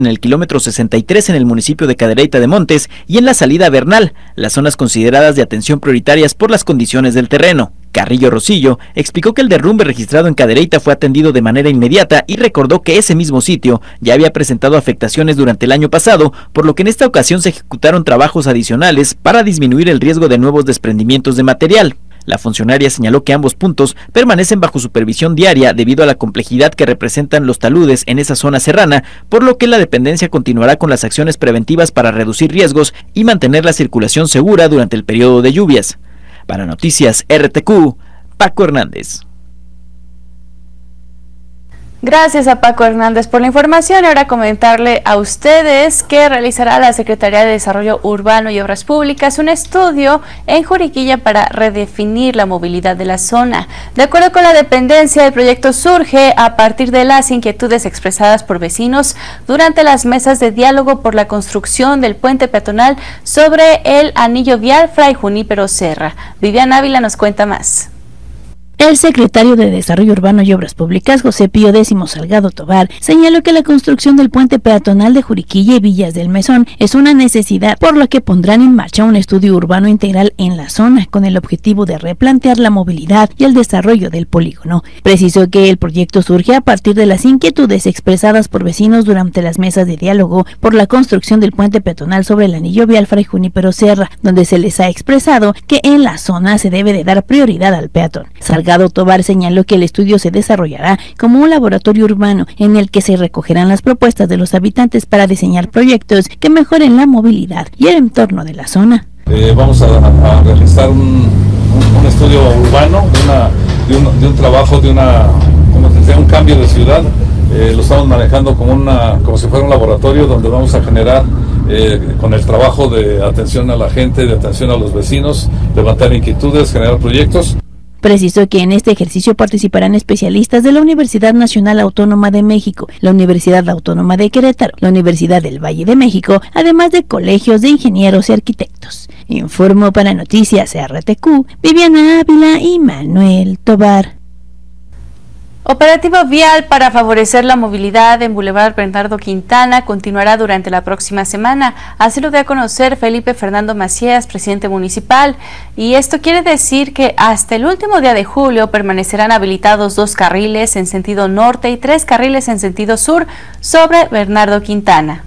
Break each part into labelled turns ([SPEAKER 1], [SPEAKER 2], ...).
[SPEAKER 1] en el kilómetro 63 en el municipio de Cadereyta de Montes y en la salida a Bernal, las zonas consideradas de atención prioritarias por las condiciones del terreno. Carrillo Rosillo explicó que el derrumbe registrado en Cadereyta fue atendido de manera inmediata y recordó que ese mismo sitio ya había presentado afectaciones durante el año pasado, por lo que en esta ocasión se ejecutaron trabajos adicionales para disminuir el riesgo de nuevos desprendimientos de material. La funcionaria señaló que ambos puntos permanecen bajo supervisión diaria debido a la complejidad que representan los taludes en esa zona serrana, por lo que la dependencia continuará con las acciones preventivas para reducir riesgos y mantener la circulación segura durante el periodo de lluvias. Para Noticias RTQ, Paco Hernández.
[SPEAKER 2] Gracias a Paco Hernández por la información. Ahora comentarle a ustedes que realizará la Secretaría de Desarrollo Urbano y Obras Públicas un estudio en Juriquilla para redefinir la movilidad de la zona. De acuerdo con la dependencia, el proyecto surge a partir de las inquietudes expresadas por vecinos durante las mesas de diálogo por la construcción del puente peatonal sobre el anillo vial Fray Junípero Serra. Viviana Ávila nos cuenta más.
[SPEAKER 3] El secretario de Desarrollo Urbano y Obras Públicas, José Pío X Salgado Tobar, señaló que la construcción del puente peatonal de Juriquilla y Villas del Mesón es una necesidad, por lo que pondrán en marcha un estudio urbano integral en la zona con el objetivo de replantear la movilidad y el desarrollo del polígono. Precisó que el proyecto surge a partir de las inquietudes expresadas por vecinos durante las mesas de diálogo por la construcción del puente peatonal sobre el anillo vial Fray Junípero Serra, donde se les ha expresado que en la zona se debe de dar prioridad al peatón. Salgado Tobar señaló que el estudio se desarrollará como un laboratorio urbano en el que se recogerán las propuestas de los habitantes para diseñar proyectos que mejoren la movilidad y el entorno de la zona.
[SPEAKER 4] Vamos a realizar un estudio urbano de un trabajo de un cambio de ciudad. Lo estamos manejando como si fuera un laboratorio donde vamos a generar con el trabajo de atención a la gente, de atención a los vecinos, levantar inquietudes, generar proyectos.
[SPEAKER 3] Precisó que en este ejercicio participarán especialistas de la Universidad Nacional Autónoma de México, la Universidad Autónoma de Querétaro, la Universidad del Valle de México, además de colegios de ingenieros y arquitectos. Informó para Noticias RTQ, Viviana Ávila y Manuel Tobar.
[SPEAKER 2] Operativo vial para favorecer la movilidad en Boulevard Bernardo Quintana continuará durante la próxima semana. Así lo dio a conocer Felipe Fernando Macías, presidente municipal. Y esto quiere decir que hasta el último día de julio permanecerán habilitados 2 carriles en sentido norte y 3 carriles en sentido sur sobre Bernardo Quintana.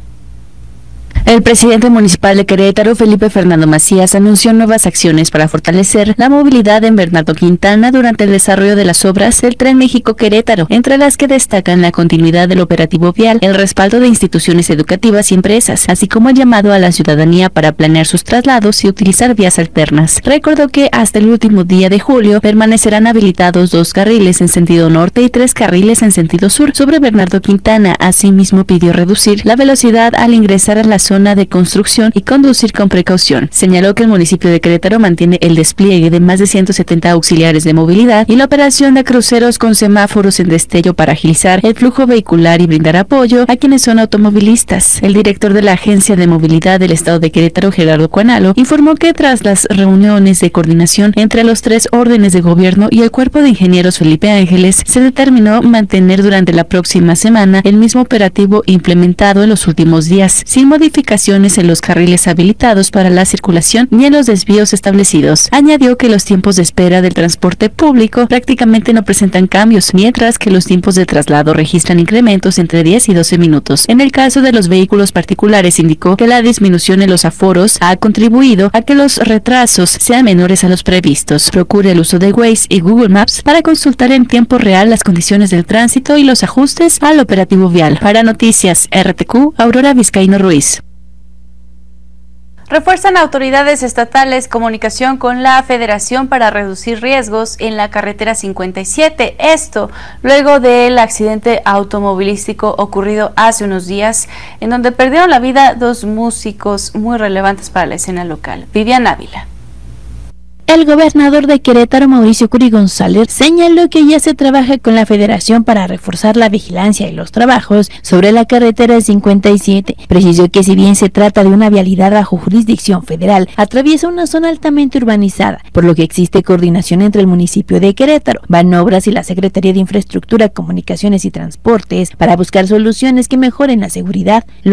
[SPEAKER 5] El presidente municipal de Querétaro, Felipe Fernando Macías, anunció nuevas acciones para fortalecer la movilidad en Bernardo Quintana durante el desarrollo de las obras del Tren México-Querétaro, entre las que destacan la continuidad del operativo vial, el respaldo de instituciones educativas y empresas, así como el llamado a la ciudadanía para planear sus traslados y utilizar vías alternas. Recordó que hasta el último día de julio permanecerán habilitados 2 carriles en sentido norte y 3 carriles en sentido sur sobre Bernardo Quintana. Asimismo, pidió reducir la velocidad al ingresar a la zona de construcción y conducir con precaución. Señaló que el municipio de Querétaro mantiene el despliegue de más de 170 auxiliares de movilidad y la operación de cruceros con semáforos en destello para agilizar el flujo vehicular y brindar apoyo a quienes son automovilistas. El director de la Agencia de Movilidad del Estado de Querétaro, Gerardo Cuanalo, informó que tras las reuniones de coordinación entre los 3 órdenes de gobierno y el Cuerpo de Ingenieros Felipe Ángeles, se determinó mantener durante la próxima semana el mismo operativo implementado en los últimos días, sin modificaciones en los carriles habilitados para la circulación ni en los desvíos establecidos. Añadió que los tiempos de espera del transporte público prácticamente no presentan cambios, mientras que los tiempos de traslado registran incrementos entre 10 y 12 minutos. En el caso de los vehículos particulares, indicó que la disminución en los aforos ha contribuido a que los retrasos sean menores a los previstos. Procure el uso de Waze y Google Maps para consultar en tiempo real las condiciones del tránsito y los ajustes al operativo vial. Para Noticias RTQ, Aurora Vizcaíno Ruiz.
[SPEAKER 2] Refuerzan autoridades estatales comunicación con la Federación para reducir riesgos en la carretera 57. Esto luego del accidente automovilístico ocurrido hace unos días, en donde perdieron la vida 2 músicos muy relevantes para la escena local. Viviana Ávila.
[SPEAKER 3] El gobernador de Querétaro, Mauricio Curi González, señaló que ya se trabaja con la Federación para reforzar la vigilancia y los trabajos sobre la carretera 57. Precisó que si bien se trata de una vialidad bajo jurisdicción federal, atraviesa una zona altamente urbanizada, por lo que existe coordinación entre el municipio de Querétaro, Banobras y la Secretaría de Infraestructura, Comunicaciones y Transportes para buscar soluciones que mejoren la seguridad,